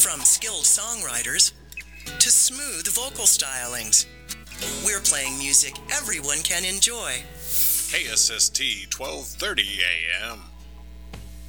From skilled songwriters to smooth vocal stylings, we're playing music everyone can enjoy. KSST 1230 AM.